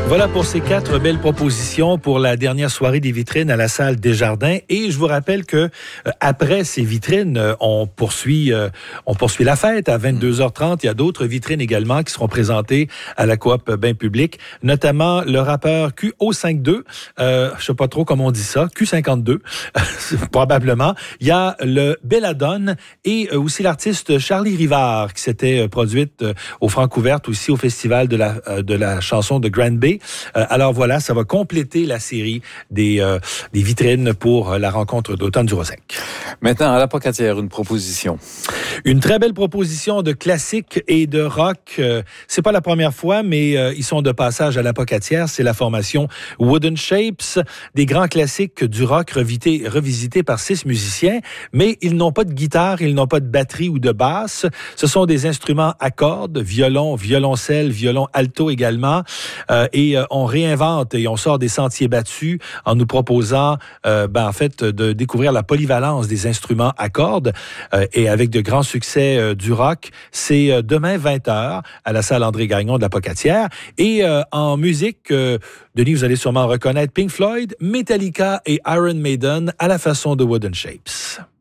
Voilà pour ces 4 belles propositions pour la dernière soirée des vitrines à la salle Desjardins. Et je vous rappelle que après ces vitrines, on poursuit la fête à 22h30. Il y a d'autres vitrines également qui seront présentées à la Coop Bain Public, notamment le rappeur QO52. Je sais pas trop comment on dit ça, Q52 probablement. Il y a le Belladone et aussi l'artiste Charlie Rivard qui s'était produite au Francouverte aussi au festival de la chanson de Grand Bay. Alors voilà, ça va compléter la série des vitrines pour la rencontre d'automne du Rosec. Maintenant, à la Pocatière, une proposition. Une très belle proposition de classique et de rock. C'est pas la première fois, mais ils sont de passage à la Pocatière. C'est la formation Wooden Shapes, des grands classiques du rock revisités par 6 musiciens, mais ils n'ont pas de guitare, ils n'ont pas de batterie ou de basse. Ce sont des instruments à cordes, violon, violoncelle, violon alto également, et on réinvente et on sort des sentiers battus en nous proposant, en fait, de découvrir la polyvalence des instruments à cordes et avec de grands succès du rock. C'est demain 20h à la salle André Gagnon de la Pocatière. Et en musique, Denis, vous allez sûrement reconnaître Pink Floyd, Metallica et Iron Maiden à la façon de Wooden Shapes.